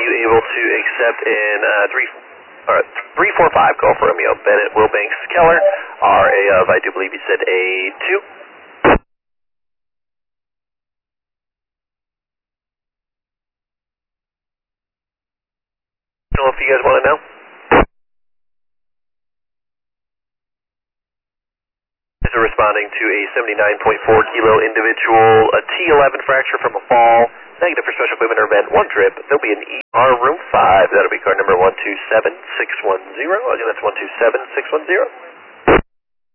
you able to accept in 345 Golf Romeo, Bennett, Wilbanks, Keller, RA of, I do believe you said A2. Know if you guys want to know. Is responding to a 79.4 kilo individual, a T11 fracture from a fall, negative for special equipment or event, one trip. There'll be an ER room 5. That'll be card number 127610. Again, that's 127610.